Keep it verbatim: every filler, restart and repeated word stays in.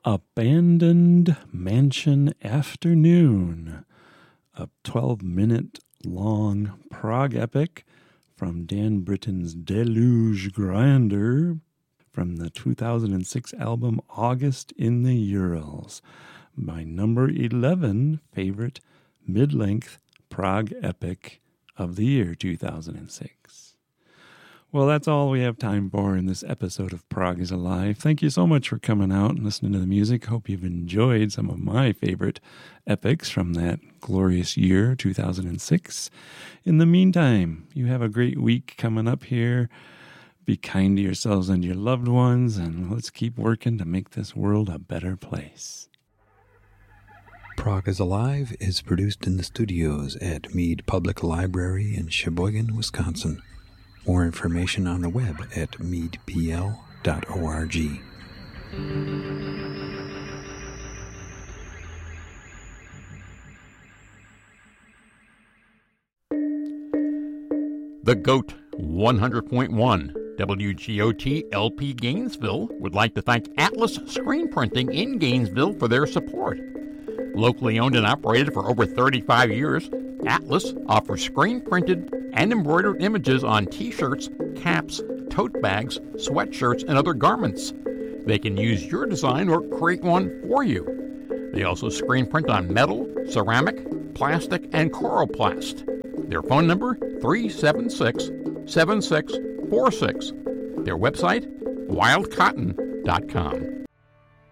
Abandoned Mansion Afternoon, a twelve-minute long prog epic from Dan Britton's Deluge Grandeur from the two thousand six album August in the Urals, my number eleven favorite mid-length prog epic of the year two thousand six. Well, that's all we have time for in this episode of Prog is Alive. Thank you so much for coming out and listening to the music. Hope you've enjoyed some of my favorite epics from that glorious year, two thousand six. In the meantime, you have a great week coming up here. Be kind to yourselves and your loved ones, and let's keep working to make this world a better place. Prog is Alive is produced in the studios at Mead Public Library in Sheboygan, Wisconsin. More information on the web at mead p l dot org. The GOAT one hundred point one W G O T L P Gainesville would like to thank Atlas Screen Printing in Gainesville for their support. Locally owned and operated for over thirty-five years, Atlas offers screen-printed and embroidered images on t-shirts, caps, tote bags, sweatshirts, and other garments. They can use your design or create one for you. They also screen print on metal, ceramic, plastic, and coroplast. Their phone number, three seven six, seven six four six. Their website, wild cotton dot com.